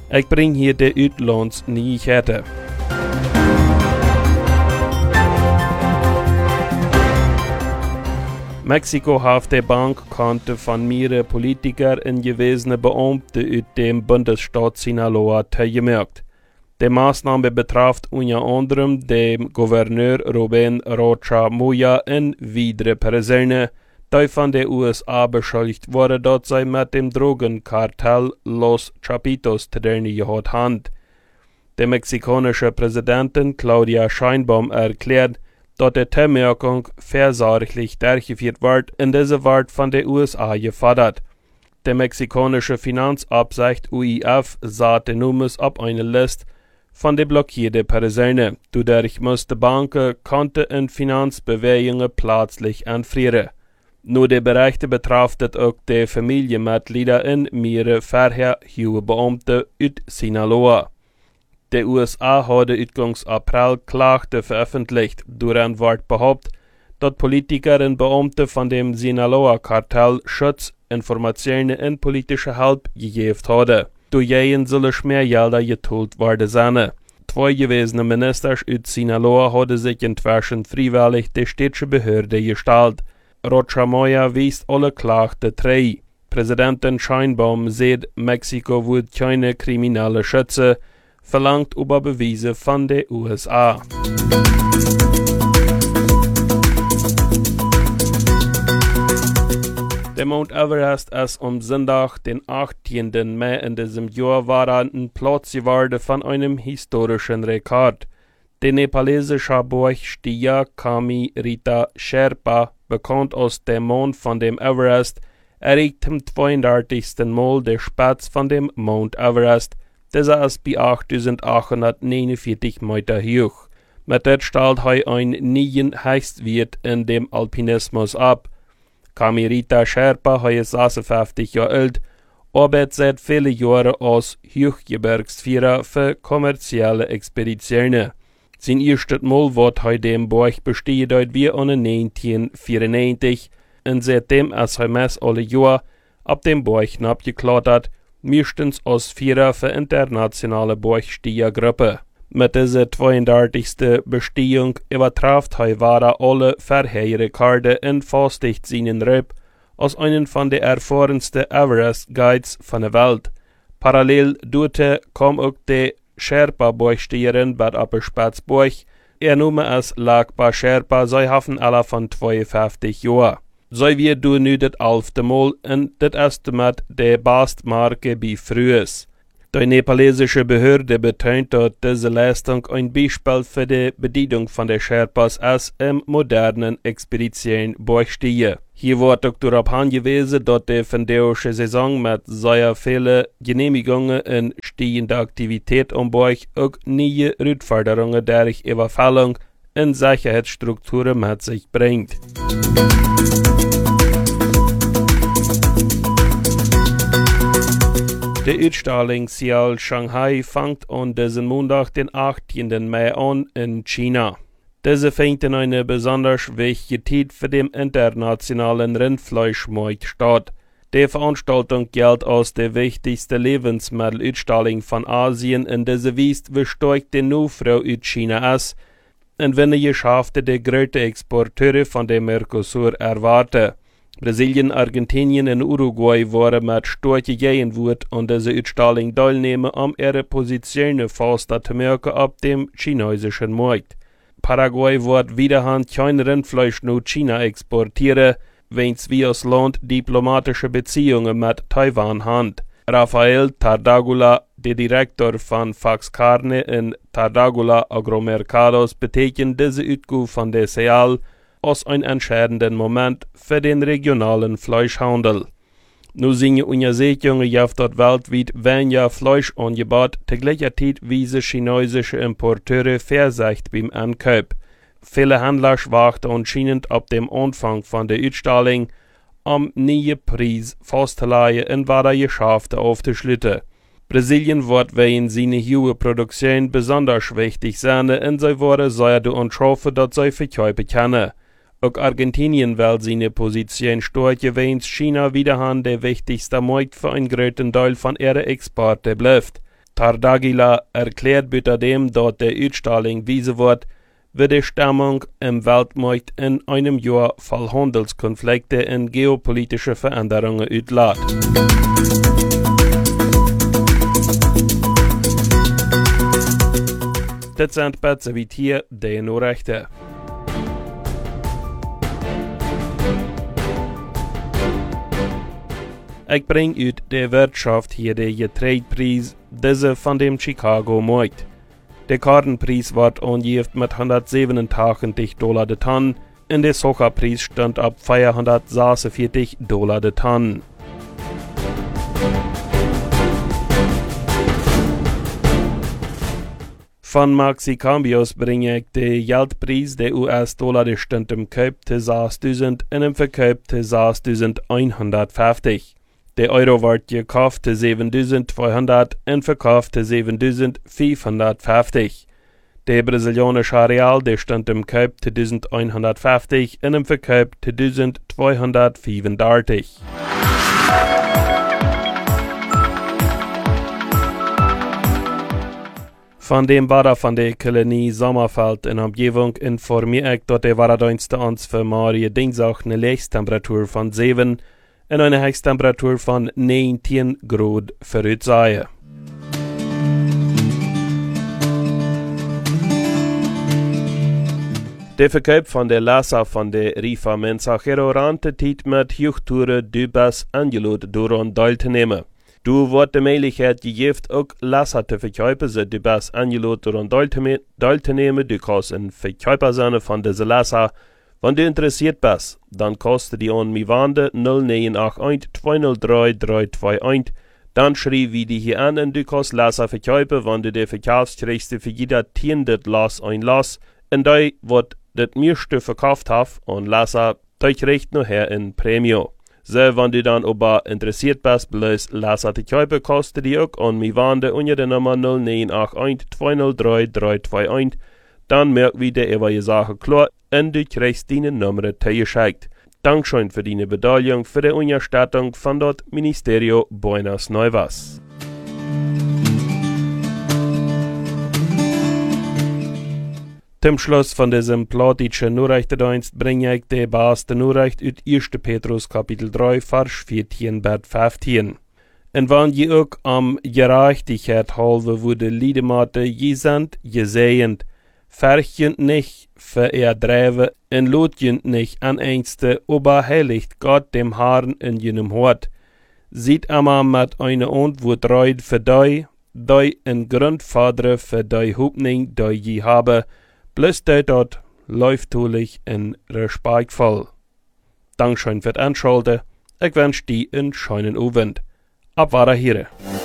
Ik breng hier de uitlandsnyheter. Mexiko heeft de bankkonten van mehrere Politiker en gewesene Beamte uit dem Bundesstaat Sinaloa teilgemerkt. De Maßnahme betrifft unter anderem den Gouverneur Rubén Rocha Moya en weitere Personen, die von der USA beschuldigt worden, dass sie mit dem Drogenkartell Los Chapitos zu tun gehabt haben. Der mexikanische Präsidentin Claudia Sheinbaum erklärt, dass die Teilmerkung versorglich durchgeführt wird, und diese wird von der USA gefordert. Der mexikanische Finanzabsicht UIF satte Nummers auf eine Liste von den blockierten Personen. Dadurch mussten Banken, Konten und Finanzbewegungen plötzlich entfrieren. Nur die Berichte betrafen auch die Familienmitglieder in mehrere vorher hohe Beamte aus Sinaloa. Die USA haben Ausgangs April Klage veröffentlicht, darin wird behauptet, dass Politiker und Beamte von dem Sinaloa-Kartell Schutz, Informationen und politische Hilfe gegeben haben. Durch jeden sollen Schmiergelder geteilt werden sein. Zwei gewesene Minister aus Sinaloa haben sich inzwischen freiwillig die städtische Behörde gestellt. Rocha Moya wies alle Klagen drei. Präsidentin Sheinbaum sieht, Mexiko wird keine Kriminelle schützen, verlangt über Beweise von den USA. Der Mount Everest ist am Sonntag, den 18. Mai in diesem Jahr, warten Platz geworden von einem historischen Rekord. Der nepalesische Bergsteiger Kami Rita Sherpa, bekannt aus dem Mond von dem Everest, erreicht zum 32. Mal den Spitz von dem Mount Everest. Dieser ist bei 8.849 Meter hoch. Mit dem stellt er einen neuen Höchstwert in dem Alpinismus ab. Kami Rita Sherpa ist 56 Jahre alt, arbeitet seit vielen Jahren als Hochgebirgsführer für kommerzielle Expeditionen. Sein erstes Mal wird er den Berg bestiegen wie 1994 und seitdem ist er meist alle Jahre ab dem Berg abgeklettert, meistens als Führer für internationale Bergsteigergruppe. Mit dieser 32. Bestehung übertrifft er alle vorherigen Rekorde und festigt seinen Ruf als einen von den erfahrensten Everest-Guides von der Welt. Parallel dazu kam auch die Sherpa-Bergsteigerin Bad Upper Spitzberg. Ihr Name ist Lakpa Sherpa, sie haben alle von 52 Jahren. Sie wird nun das 11. Mal und das erste mit der Bestmarke bei Frühes. Die nepalesische Behörde betont, dass diese Leistung ein Beispiel für die Bedienung von der Sherpas ist im modernen Expedition-Bergsteigen. Hier wird auch darauf hingewiesen, dass die fendeurische Saison mit sehr vielen Genehmigungen und steigender Aktivität am Berg auch neue Herausforderungen durch Überfallung und Sicherheitsstrukturen mit sich bringt. Die Ausstellung Ciel Shanghai fängt an diesen Montag, den 18. Mai an in China. Diese fängt in eine besonders wichtige Zeit für den internationalen Rindfleischmarkt statt. Die Veranstaltung gilt als die wichtigste Lebensmittelausstellung von Asien und diese weist, wie stark die Nachfrage aus China ist und wenn die Geschäfte die größten Exporteure von dem Mercosur erwarten. Brasilien, Argentinien und Uruguay waren mit starken Gegenwart an dieser Ausstellung teilnehmen, um ihre Positionen fester zu merken auf dem chinesischen Markt. Paraguay wird wiederhand kein Rindfleisch nach China exportieren, wenn wir als Land diplomatische Beziehungen mit Taiwan haben. Rafael Tardagula, der Direktor von Fax Carne in Tardagula Agromercados, beteiligen diese Ausgabe von der Ciel als ein entscheidenden Moment für den regionalen Fleischhandel. Nun sind Untersuchungen jaft dort weltweit weniger Fleischangebot, zu gleicher Zeit wiesen chinesische Importeure Vorsicht beim Ankauf. Viele Händler warten anscheinend ab dem Anfang von der Ausstellung am neuen Preis festzulegen und weiter Geschäfte aufzuschließen. Brasilien wird wegen seiner hohen Produktion besonders wichtig sein und sie werden sehr daran schaffen, dass sie verkaufen können. Auch Argentinien will seine Position stärken, während China wiederum der wichtigste Markt für einen großen Teil von ihren Exporten bleibt. Tardagila erklärt außerdem, dass der Ausstellung wiese wird, wie die Stimmung im Weltmarkt in einem Jahr voll Handelskonflikte und geopolitische Veränderungen utlässt. Das sind besser wie hier die Nachrichten. Ich bring uit de Wirtschaft hier de Getreidepreis, diese von dem Chicago Markt. Der Kartenpreis wird angegeben mit $187 de Tonne und der Sojapreis stand ab $446 de Tonne. Von Maxi-Cambios bringe ich den Geldpreis der US-Dollar, der stand im Kauf zu 6.000 und im Verkauf zu 6.150. Der Euro wird gekauft zu 7.200 und verkauft zu 7.550. Der brasilianische Real, der stand im Kauf zu 1.150 und im Verkauf zu 1.235. Von dem Wetter von der Kolonie Sommerfeld in Umgebung informiere ich, dass der Wetterdienst uns für morgen Dienstag eine Höchsttemperatur von 7 und eine Höchsttemperatur von 19 Grad voraussehen. Der Verkauf von der Lasa von der Rifa Mensajero rannte Zeit mit Hochtouren Dubas angelot daran teilzunehmen. Du wird die Möglichkeit gegeben, auch Lasa zu verkaufen, so Dubas angelot daran teilzunehmen. Du kannst ein Verkäufer sein von dieser Lasa. Wenn du interessiert bist, dann kostet die an mi Wande 0981 203 321. Dann schreib wie die hier an und du kannst Lasa verkaufen, wenn du die verkaufst, kriegst du für jeder 10 das Las ein Las. Und die, wird das meiste verkauft hat, und Lasa, die kriegt noch her in Premio. So, wenn du dann aber interessiert bist, bloß Lasa zu kaufen, kostet die auch an mi Wande unter der Nummer 0981 203 321. Dann merk wie der ewige Sache klar und du kriegst deine Nummer zugeschickt. Dankeschön für deine Beteiligung für die Unterstützung von dort Ministerio Buenas Nuevas. Zum Schluss von diesem plattdeutschen Nachrichtendienst bringe ich die beste Nachricht aus 1. Petrus Kapitel 3, Vers 14 bis 15. Und wenn je auch am Gerechtigkeit halbe wurde Liedemate je sind, gesehend, verchen nicht vererdreven und lotjen nicht an einste, aber heiligt Gott dem Herrn in jenem Hort. Sieht einmal mit einer Antwort reut für die in Grundvater für die Hoffnung, die je habe, bloß dort läuft tulich und respektvoll. Dankeschön für das Anschalten. Ich wünsche dir einen schönen Abend. Abwahre hier.